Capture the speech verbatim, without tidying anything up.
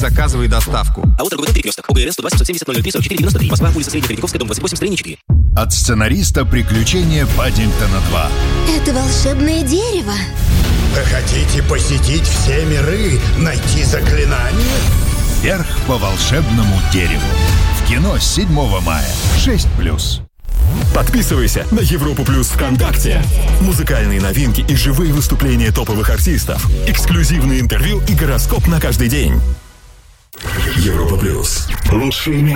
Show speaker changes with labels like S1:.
S1: заказывай доставку.
S2: А вот торговый перекресток. ОГРН сто два семьсот семьдесят ноль ноль три сорок четыре девяносто три. Москва, улица Средневековская, дом двадцать восемь, строение четыре.
S3: От сценариста «Приключения Паддингтона два».
S4: Это волшебное дерево.
S5: Вы хотите посетить все миры, найти заклинание?
S3: Вверх по волшебному дереву. В кино с седьмого мая. шесть плюс.
S6: Подписывайся на Европу Плюс ВКонтакте. Музыкальные новинки и живые выступления топовых артистов. Эксклюзивные интервью и гороскоп на каждый день. Европа Плюс. Лучшие